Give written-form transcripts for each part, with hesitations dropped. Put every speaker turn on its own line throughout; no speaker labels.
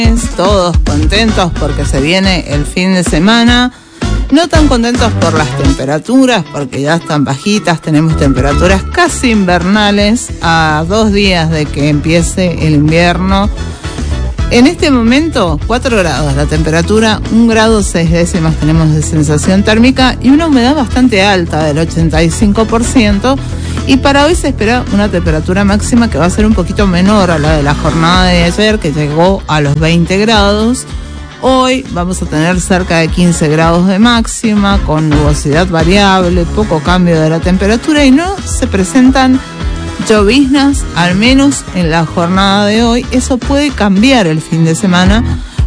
todos contentos porque se viene el fin de semana. No tan contentos por las temperaturas, porque ya están bajitas, tenemos temperaturas casi invernales a 2 días de que empiece el invierno. En este momento, 4 grados la temperatura, 1 grado 6 décimas tenemos de sensación térmica y una humedad bastante alta del 85%. Y para hoy se espera una temperatura máxima que va a ser un poquito menor a la de la jornada de ayer, que llegó a los 20 grados. Hoy vamos a tener cerca de 15 grados de máxima, con nubosidad variable, poco cambio de la temperatura y no se presentan lloviznas, al menos en la jornada de hoy. Eso puede cambiar el fin de semana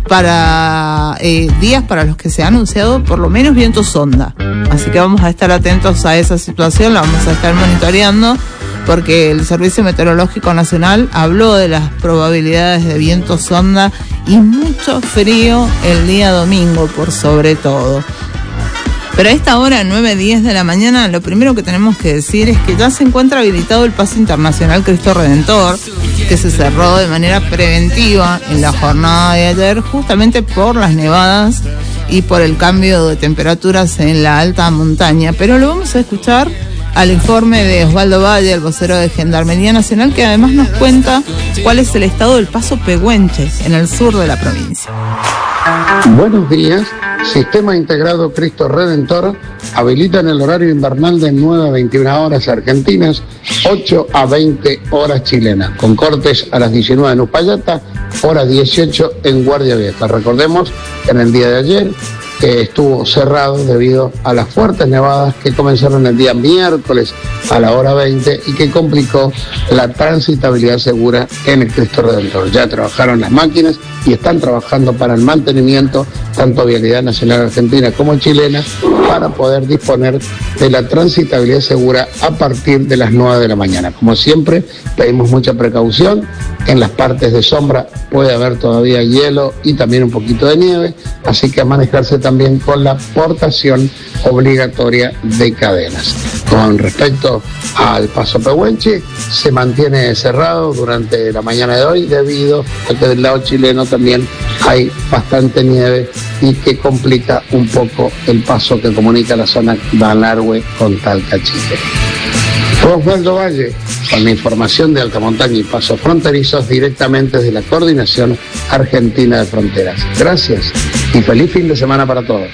para días para los que se ha anunciado por lo menos viento sonda. Así que vamos a estar atentos a esa situación, la vamos a estar monitoreando, porque el Servicio Meteorológico Nacional habló de las probabilidades de viento sonda y mucho frío el día domingo por sobre todo. Pero a esta hora, 9:10 de la mañana, lo primero que tenemos que decir es que ya se encuentra habilitado el Paso Internacional Cristo Redentor, que se cerró de manera preventiva en la jornada de ayer, justamente por las nevadas y por el cambio de temperaturas en la alta montaña. Pero lo vamos a escuchar al informe de Osvaldo Valle, el vocero de Gendarmería Nacional, que además nos cuenta cuál es el estado del Paso Pehuenche, en el sur de la provincia.
Buenos días. Sistema Integrado Cristo Redentor habilita en el horario invernal de 9 a 21 horas argentinas, 8 a 20 horas chilenas, con cortes a las 19 en Uspallata, hora 18 en Guardia Vieja. Recordemos que en el día de ayer estuvo cerrado debido a las fuertes nevadas que comenzaron el día miércoles a la hora 20 y que complicó la transitabilidad segura en el Cristo Redentor. Ya trabajaron las máquinas y están trabajando para el mantenimiento, tanto Vialidad Nacional Argentina como chilena, para poder disponer de la transitabilidad segura a partir de las 9 de la mañana. Como siempre, pedimos mucha precaución. En las partes de sombra puede haber todavía hielo y también un poquito de nieve, así que a manejarse también con la portación obligatoria de cadenas. Con respecto al Paso Pehuenche, se mantiene cerrado durante la mañana de hoy debido a que del lado chileno también hay bastante nieve y que complica un poco el paso que comunica la zona Malargüe con Talca, Chile. Osvaldo Valle, con la información de alta montaña y pasos fronterizos directamente desde la Coordinación Argentina de Fronteras. Gracias y feliz fin de semana para todos.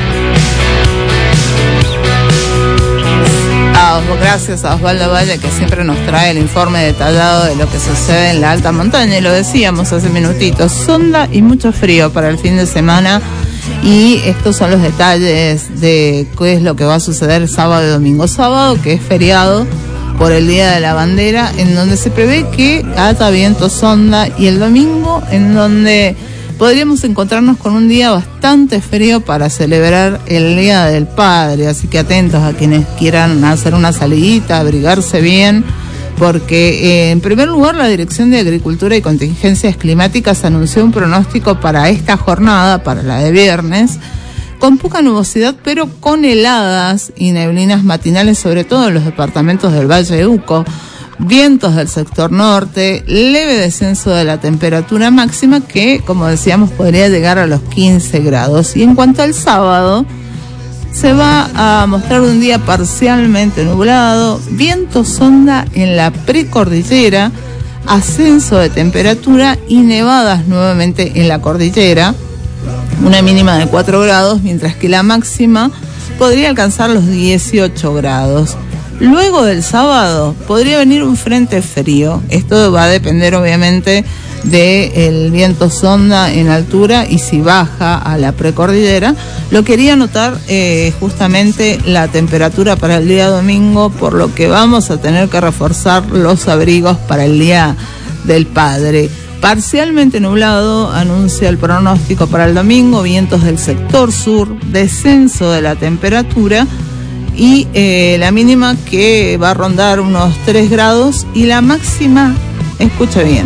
Gracias a Osvaldo Valle, que siempre nos trae el informe detallado de lo que sucede en la alta montaña, y lo decíamos hace minutitos, sonda y mucho frío para el fin de semana, y estos son los detalles de qué es lo que va a suceder sábado y domingo. Sábado, que es feriado por el Día de la Bandera, en donde se prevé que haya viento sonda, y el domingo, en donde podríamos encontrarnos con un día bastante frío para celebrar el Día del Padre, así que atentos a quienes quieran hacer una salidita, abrigarse bien, porque en primer lugar la Dirección de Agricultura y Contingencias Climáticas anunció un pronóstico para esta jornada, para la de viernes, con poca nubosidad pero con heladas y neblinas matinales, sobre todo en los departamentos del Valle de Uco, vientos del sector norte, leve descenso de la temperatura máxima que, como decíamos, podría llegar a los 15 grados. Y en cuanto al sábado, se va a mostrar un día parcialmente nublado, viento sonda en la precordillera, ascenso de temperatura y nevadas nuevamente en la cordillera, una mínima de 4 grados, mientras que la máxima podría alcanzar los 18 grados. Luego del sábado podría venir un frente frío. Esto va a depender obviamente del viento sonda en altura y si baja a la precordillera. Lo quería anotar justamente la temperatura para el día domingo, por lo que vamos a tener que reforzar los abrigos para el Día del Padre. Parcialmente nublado, anuncia el pronóstico para el domingo, vientos del sector sur, descenso de la temperatura y la mínima que va a rondar unos 3 grados y la máxima, escucha bien,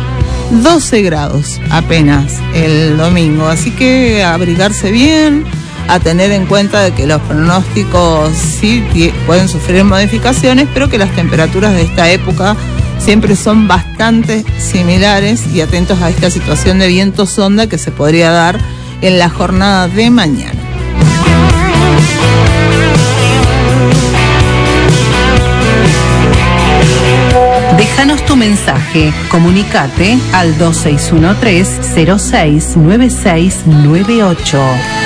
12 grados apenas el domingo. Así que a abrigarse bien, a tener en cuenta de que los pronósticos sí pueden sufrir modificaciones, pero que las temperaturas de esta época siempre son bastante similares, y atentos a esta situación de viento sonda que se podría dar en la jornada de mañana.
Déjanos tu mensaje, comunicate al 2613-069698.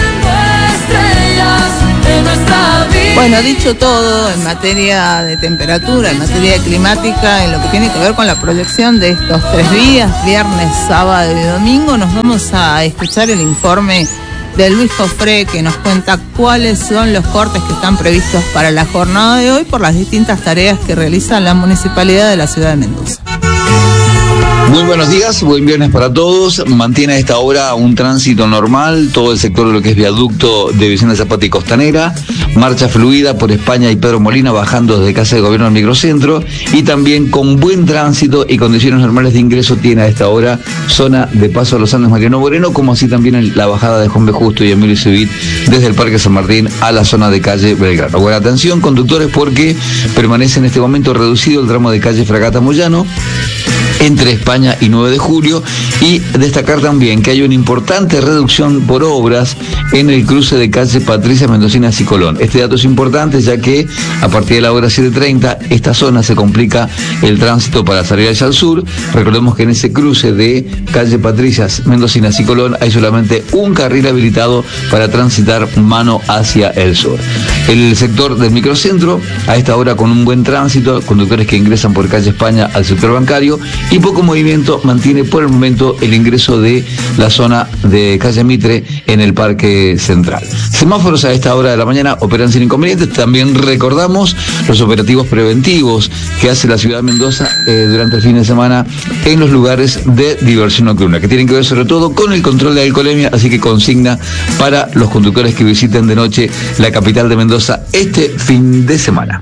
Bueno, dicho todo en materia de temperatura, en materia climática, en lo que tiene que ver con la proyección de estos 3 días, viernes, sábado y domingo, nos vamos a escuchar el informe de Luis Jofré, que nos cuenta cuáles son los cortes que están previstos para la jornada de hoy por las distintas tareas que realiza la Municipalidad de la Ciudad de Mendoza.
Muy buenos días, buen viernes para todos. Mantiene a esta hora un tránsito normal, todo el sector de lo que es viaducto de Vicente Zapata y Costanera, marcha fluida por España y Pedro Molina bajando desde Casa de Gobierno al microcentro, y también con buen tránsito y condiciones normales de ingreso tiene a esta hora zona de Paso a los Andes Mariano Moreno, como así también la bajada de Juan B. Justo y Emilio Civit desde el Parque San Martín a la zona de calle Belgrano. Buena atención, conductores, porque permanece en este momento reducido el tramo de calle Fragata Moyano entre España y 9 de julio, y destacar también que hay una importante reducción por obras en el cruce de calle Patricia Mendocinas y Colón. Este dato es importante ya que a partir de la hora 7:30 esta zona se complica el tránsito para salir hacia el sur. Recordemos que en ese cruce de calle Patricia Mendocinas y Colón hay solamente un carril habilitado para transitar mano hacia el sur. El sector del microcentro a esta hora con un buen tránsito, conductores que ingresan por calle España al sector bancario, y poco movimiento mantiene por el momento el ingreso de la zona de calle Mitre en el Parque Central. Semáforos a esta hora de la mañana operan sin inconvenientes. También recordamos los operativos preventivos que hace la ciudad de Mendoza durante el fin de semana en los lugares de diversión nocturna, que tienen que ver sobre todo con el control de alcoholemia, así que consigna para los conductores que visiten de noche la capital de Mendoza este fin de semana.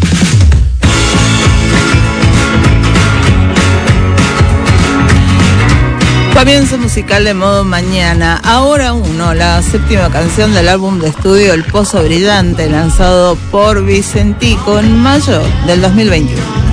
Comienzo musical de Modo Mañana. Ahora Uno, la 7ª canción del álbum de estudio El Pozo Brillante, lanzado por Vicentico en mayo del 2021.